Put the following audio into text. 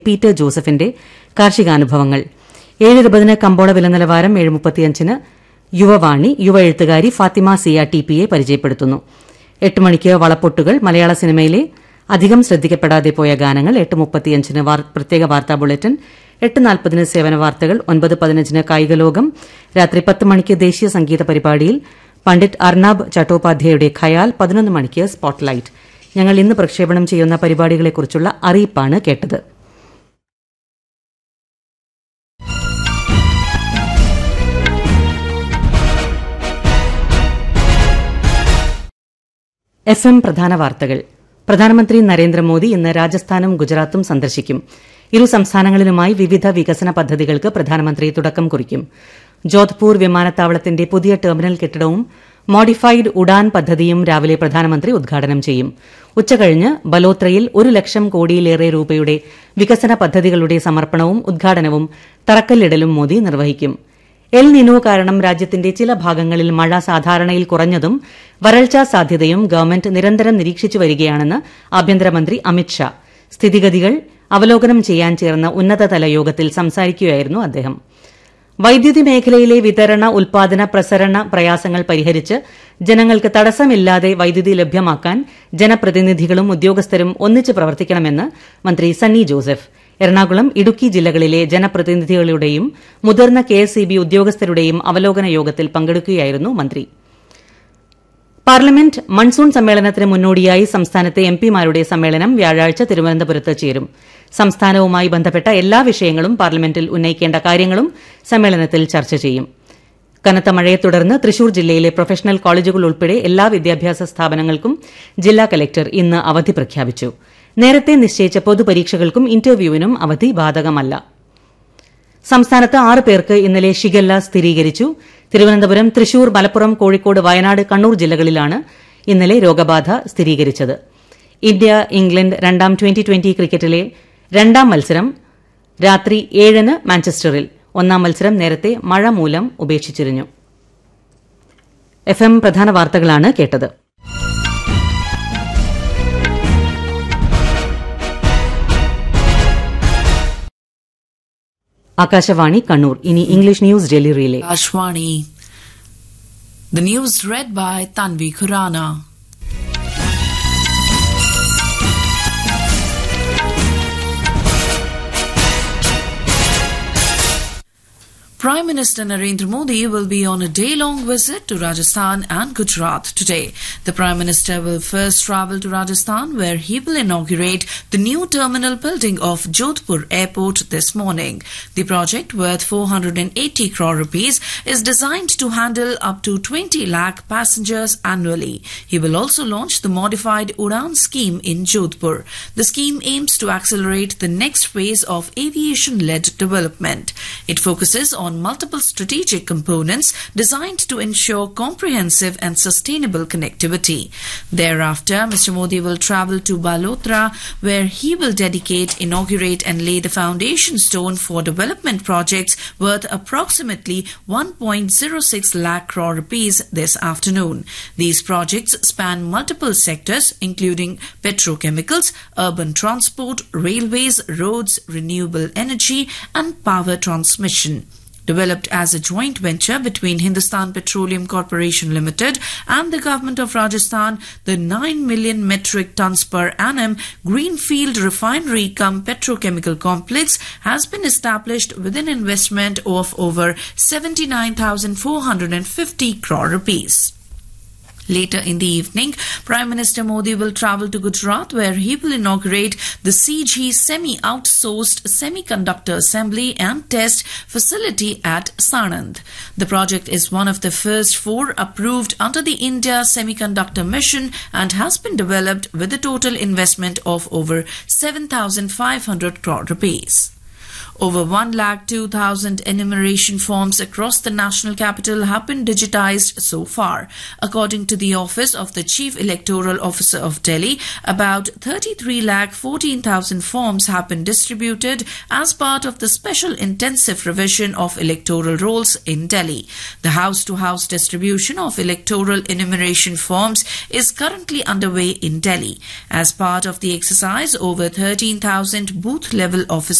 Peter ജോസഫിന്റെ കാർഷികാനുഭവങ്ങൾ. 7:20 കമ്പോള വില നിലവാരം, 7:35 യുവവാണി യുവ എഴുത്തുകാരി ഫാത്തിമ സിയ ടിപിയെ പരിചയപ്പെടുത്തുന്നു. 8 മണിക്ക് വളപ്പൊട്ടുകൾ, മലയാള സിനിമയിലെ അധികം ശ്രദ്ധിക്കപ്പെടാതെ പോയ ഗാനങ്ങൾ. 8:35 പ്രത്യേക വാർത്താ ബുള്ളറ്റിൻ. 8:40 സേവന വാർത്തകൾ. 9:15 കായിക ലോകം. രാത്രി 10 മണിക്ക് ദേശീയ സംഗീത പരിപാടിയിൽ പണ്ഡിറ്റ് അർണാബ് ചട്ടോപാധ്യായയുടെ ഖയാൽ. 11 മണിക്ക് സ്പോട്ട്ലൈറ്റ്. ഞങ്ങൾ ഇന്ന് പ്രക്ഷേപണം ചെയ്യുന്ന പരിപാടികളെക്കുറിച്ചുള്ള അറിയിപ്പാണ് കേട്ടത്. FM പ്രധാന വാർത്തകൾ. പ്രധാനമന്ത്രി നരേന്ദ്രമോദി ഇന്ന് രാജസ്ഥാനും ഗുജറാത്തും സന്ദർശിക്കും. ഇരു സംസ്ഥാനങ്ങളിലുമായി വിവിധ വികസന പദ്ധതികൾക്ക് പ്രധാനമന്ത്രി തുടക്കം കുറിക്കും. ജോധ്പൂർ വിമാനത്താവളത്തിന്റെ പുതിയ ടെർമിനൽ കെട്ടിടവും മോഡിഫൈഡ് ഉഡാൻ പദ്ധതിയും രാവിലെ പ്രധാനമന്ത്രി ഉദ്ഘാടനം ചെയ്യും. ഉച്ചകഴിഞ്ഞ് ബലോത്രയിൽ 1 ലക്ഷം കോടിയിലേറെ രൂപയുടെ വികസന പദ്ധതികളുടെ സമർപ്പണവും ഉദ്ഘാടനവും തറക്കല്ലിടലും മോദി നിർവഹിക്കും. എൽ നിനോ കാരണം രാജ്യത്തിന്റെ ചില ഭാഗങ്ങളിൽ മഴ സാധാരണയിൽ കുറഞ്ഞതും വരൾച്ചാ സാധ്യതയും ഗവൺമെന്റ് നിരന്തരം നിരീക്ഷിച്ചു വരികയാണെന്ന് ആഭ്യന്തരമന്ത്രി അമിത് ഷാ. സ്ഥിതിഗതികൾ അവലോകനം ചെയ്യാൻ ചേർന്ന ഉന്നതതല യോഗത്തിൽ സംസാരിക്കുകയായിരുന്നു അദ്ദേഹം. വൈദ്യുതി മേഖലയിലെ വിതരണ, ഉൽപാദന, പ്രസരണ പ്രയാസങ്ങൾ പരിഹരിച്ച് ജനങ്ങൾക്ക് തടസ്സമില്ലാതെ വൈദ്യുതി ലഭ്യമാക്കാൻ ജനപ്രതിനിധികളും ഉദ്യോഗസ്ഥരും ഒന്നിച്ച് പ്രവർത്തിക്കണമെന്ന് മന്ത്രി സണ്ണി ജോസഫ് എറണാകുളം, ഇടുക്കി ജില്ലകളിലെ ജനപ്രതിനിധികളുടെയും മുതിർന്ന KSEB ഉദ്യോഗസ്ഥരുടെയും അവലോകന യോഗത്തിൽ പങ്കെടുക്കുകയായിരുന്നു മന്ത്രി. പാർലമെന്റ് മൺസൂൺ സമ്മേളനത്തിന് മുന്നോടിയായി സംസ്ഥാനത്തെ MPമാരുടെ സമ്മേളനം വ്യാഴാഴ്ച തിരുവനന്തപുരത്ത് ചേരും. സംസ്ഥാനവുമായി ബന്ധപ്പെട്ട എല്ലാ വിഷയങ്ങളും പാർലമെന്റിൽ ഉന്നയിക്കേണ്ട കാര്യങ്ങളും സമ്മേളനത്തിൽ ചർച്ച ചെയ്യും. കനത്ത മഴയെ തുടർന്ന് തൃശൂർ ജില്ലയിലെ പ്രൊഫഷണൽ കോളേജുകൾ ഉൾപ്പെടെ എല്ലാ വിദ്യാഭ്യാസ സ്ഥാപനങ്ങൾക്കും ജില്ലാ കലക്ടർ ഇന്ന് അവധി പ്രഖ്യാപിച്ചു. നേരത്തെ നിശ്ചയിച്ച പൊതുപരീക്ഷകൾക്കും ഇന്റർവ്യൂവിനും അവധി ബാധകമല്ല. സംസ്ഥാനത്ത് 6 പേർക്ക് ഇന്നലെ ഷിഗല്ല സ്ഥിരീകരിച്ചു. തിരുവനന്തപുരം, തൃശൂർ, മലപ്പുറം, കോഴിക്കോട്, വയനാട്, കണ്ണൂർ ജില്ലകളിലാണ് ഇന്നലെ രോഗബാധ സ്ഥിരീകരിച്ചത്. ഇന്ത്യ ഇംഗ്ലണ്ട് രണ്ടാം T20 ക്രിക്കറ്റിലെ രണ്ടാം മത്സരം രാത്രി 7 മാഞ്ചസ്റ്ററിൽ. ഒന്നാം മത്സരം നേരത്തെ മഴ മൂലം ഉപേക്ഷിച്ചിരുന്നു. FM പ്രധാന വാർത്തകളാണ് കേട്ടത്. ആകാശവാണി കണ്ണൂർ. ഇനി English news daily relay. Ashwani. The news read by Tanvi Khurana. Prime Minister Narendra Modi will be on a day-long visit to Rajasthan and Gujarat today. The Prime Minister will first travel to Rajasthan, where he will inaugurate the new terminal building of Jodhpur Airport this morning. The project, worth 480 crore rupees, is designed to handle up to 20 lakh passengers annually. He will also launch the modified Udan scheme in Jodhpur. The scheme aims to accelerate the next phase of aviation-led development. It focuses on multiple strategic components designed to ensure comprehensive and sustainable connectivity. Thereafter, Mr. Modi will travel to Balotra, where he will dedicate, inaugurate and lay the foundation stone for development projects worth approximately 1.06 lakh crore rupees this afternoon. These projects span multiple sectors, including petrochemicals, urban transport, railways, roads, renewable energy and power transmission. Developed as a joint venture between Hindustan Petroleum Corporation Limited and the Government of Rajasthan, the 9 million metric tons per annum Greenfield Refinery cum Petrochemical Complex has been established with an investment of over 79,450 crore rupees. Later in the evening, Prime Minister Modi will travel to Gujarat, where he will inaugurate the CG Semi-Outsourced Semiconductor Assembly and Test Facility at Sanand. The project is one of the first 4 approved under the India Semiconductor Mission and has been developed with a total investment of over 7,500 crore rupees. Over 102,000 enumeration forms across the national capital have been digitized so far. According to the Office of the Chief Electoral Officer of Delhi, about 33,14,000 forms have been distributed as part of the special intensive revision of electoral rolls in Delhi. The house-to-house distribution of electoral enumeration forms is currently underway in Delhi. As part of the exercise, over 13,000 booth-level officers